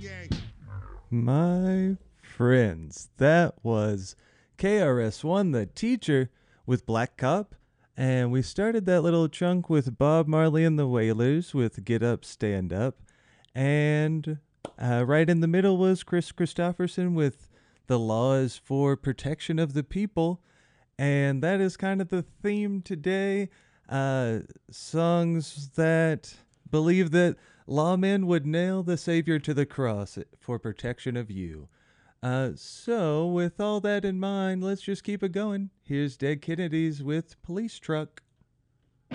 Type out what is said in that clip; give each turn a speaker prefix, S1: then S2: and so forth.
S1: My friends, that was KRS-One, the teacher, with Black Cop. And we started that little chunk with Bob Marley and the Wailers with Get Up, Stand Up. And right in the middle was Chris Christopherson with The Law is for Protection of the People. And that is kind of the theme today. Songs that believe that lawmen would nail the Savior to the cross for protection of you. So, with all that in mind, let's just keep it going. Here's Dead Kennedys with Police Truck.